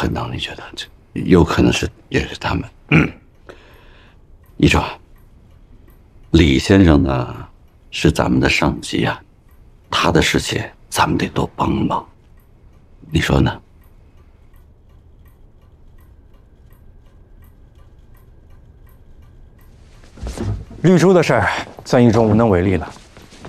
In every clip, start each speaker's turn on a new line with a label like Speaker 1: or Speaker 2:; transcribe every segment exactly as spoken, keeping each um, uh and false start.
Speaker 1: 可能？你觉得这有可能是也是他们？嗯，一壮，李先生呢是咱们的上级啊，他的事情咱们得多帮忙，你说呢？
Speaker 2: 绿珠的事儿，算一中无能为力了。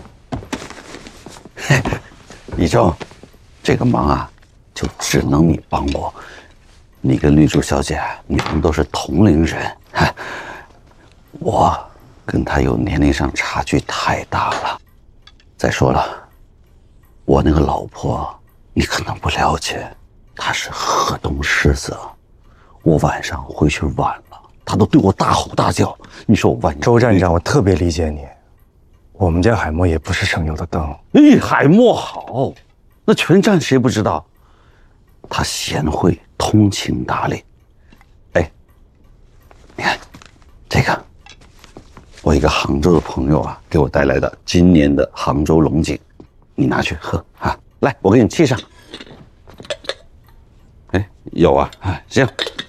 Speaker 1: 嘿，一中，这个忙啊，就只能你帮我。你跟绿珠小姐，你们都是同龄人，我跟她有年龄上差距太大了。再说了，我那个老婆，你可能不了解，她是河东狮子，我晚上回去晚了。他都对我大吼大叫，你说我万一……
Speaker 2: 周站长，我特别理解你。我们家海默也不是省油的灯。
Speaker 1: 哎，海默好，那全站谁不知道？他贤惠、通情达理。哎，你看这个，我一个杭州的朋友啊，给我带来的今年的杭州龙井，你拿去喝啊。来，我给你沏上。哎，有啊，哎，行。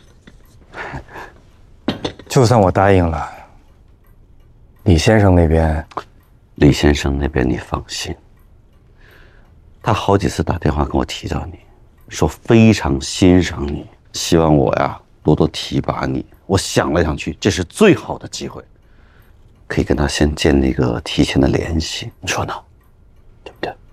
Speaker 2: 就算我答应了，李先生那边，
Speaker 1: 李先生那边你放心，他好几次打电话跟我提到你，说非常欣赏你，希望我呀多多提拔你。我想了想去，这是最好的机会，可以跟他先建立一个提前的联系，你说呢？对不对？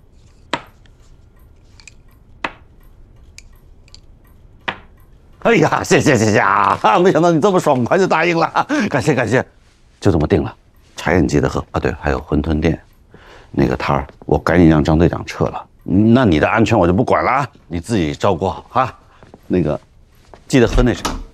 Speaker 1: 哎呀，谢谢谢谢啊！没想到你这么爽快就答应了，感谢感谢，就这么定了。茶叶你记得喝啊，对，还有馄饨店那个摊儿，我赶紧让张队长撤了。那你的安全我就不管了啊，你自己照顾好啊。那个，记得喝那茶。